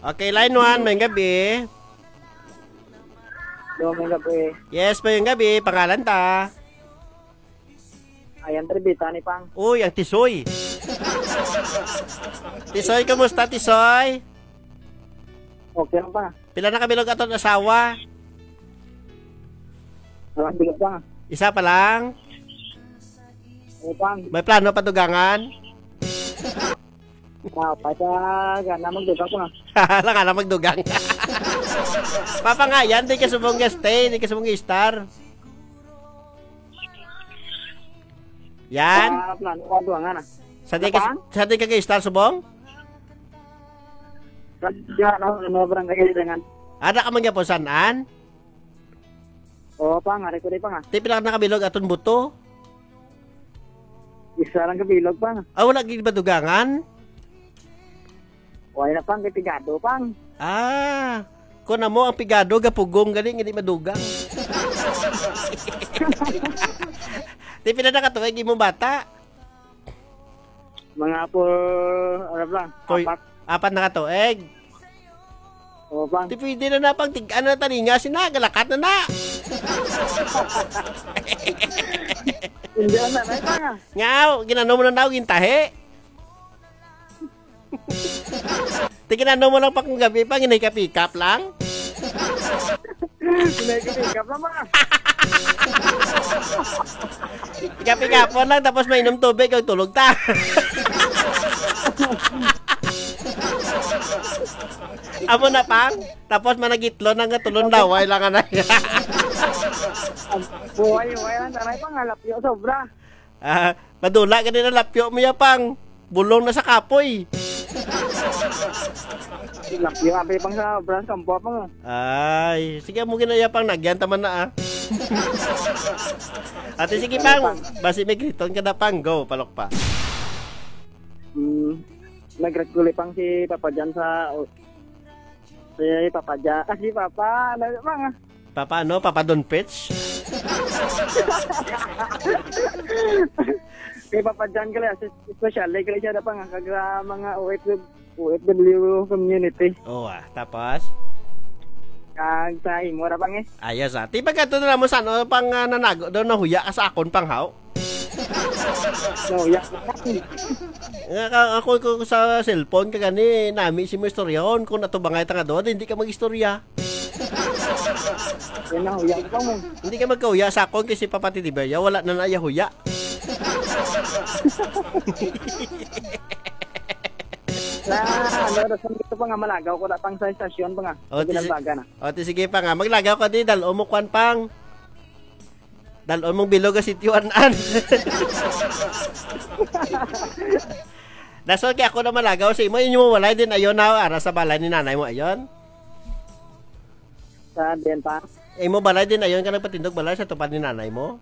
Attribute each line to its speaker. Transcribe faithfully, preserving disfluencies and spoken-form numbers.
Speaker 1: Okay, line one, may gabi.
Speaker 2: Do, may gabi.
Speaker 1: Yes, may gabi. Pangalan ta.
Speaker 2: Ayan, tribita ni Pang.
Speaker 1: Uy, ang Tisoy. Tisoy, kumusta, Tisoy?
Speaker 2: Okay lang pa.
Speaker 1: Pila na kabilog aton asawa?
Speaker 2: Walang bigat pa.
Speaker 1: Isa pa lang?
Speaker 2: O Pang.
Speaker 1: May plano patugangan?
Speaker 2: Ah, pa sa gana magdugang ko nga.
Speaker 1: Hala ka na magdugang. Papa nga yan, di ka subong stay, di ka subong star. Yan.
Speaker 2: Ah, plano ko duangan ah.
Speaker 1: Sa di ka, sa di ka star subong?
Speaker 2: Radya na no barangay dengan.
Speaker 1: Ada ka man po sanan?
Speaker 2: O Pang, ari ko di pa nga.
Speaker 1: Di pila na kabilog aton buto?
Speaker 2: Isa lang kabilog Pang.
Speaker 1: Ah, wala gid ba dugangan?
Speaker 2: Wala na Pang, kay pigado Pang.
Speaker 1: Ah, kung na mo ang pigado, gapugong galing, hindi madugang. Di pila na katuwag mo bata?
Speaker 2: Mga po, ano lang,
Speaker 1: Koy,
Speaker 2: apat.
Speaker 1: apat na katuwag.
Speaker 2: O Pang.
Speaker 1: Di pwede na na pang tig ano taninga sinagalakat na na.
Speaker 2: Hindi na na Pang ah.
Speaker 1: Ngaw, ginano mo na daw gintahe. Di ginano mo lang pa kung gabi pa, ginay ka pick up lang.
Speaker 2: Pinay-pick up naman ah.
Speaker 1: Pick up lang, tapos mainom tubig, kag tulog ta. Amo na pang, tapos managitlo nang tulon laway lang na.
Speaker 2: Buhay, buhay lang. Taray Pang, halapyo sobra.
Speaker 1: Ah, madula ka din ang lapyo mo ya pang. Bulong na sa kapoy.
Speaker 2: Lapyo, api Pang sa brand kampo Pang.
Speaker 1: Ay, sige mo ginaya pang nagyan taman na ah. Ate sige pang, basi may griton ka na pang, go, palok pa.
Speaker 2: Hmm, nag-gratulate Pang si Papa Jan sa... Si Papa Jan. Ah, si Papa, ano Pang ah.
Speaker 1: Papa ano, Papa Don Pitch?
Speaker 2: Kay Papa Jan kala, special kala siya na Pang ah, kaga mga O F W, O F W community.
Speaker 1: Oo ah, tapos?
Speaker 2: Kag sa imo ra Pang eh.
Speaker 1: Ayos ah. Di ba gato na mo sa ano, pang uh, nanago daw na huya ka sa akon pang haw?
Speaker 2: No, ya.
Speaker 1: Nga ka, ako ko sa cellphone ka gani, nami si mo istoryaon. Kung natubangay ta nga doon, hindi ka mag-istorya.
Speaker 2: Yan na huya Pang mo.
Speaker 1: Hindi ka magkahuya sa akon kasi Papa Tidiberia, wala na naya huya.
Speaker 2: Sa ano ra sa dito pa nga malagaw ko na Pang sa estasyon pa nga.
Speaker 1: O, ti-
Speaker 2: Ginalbaga na.
Speaker 1: O, ti sige pa nga, maglagaw ka di, dal mo kwan pang. Dal mong bilog ka sityoan-an. Dasol kaya ako na malagaw sa imo, inyo mo walay din ayon na ara sa balay ni nanay mo ayon.
Speaker 2: Sa den pa.
Speaker 1: Imo balay din ayon ka nagpatindog balay sa tupad ni nanay mo.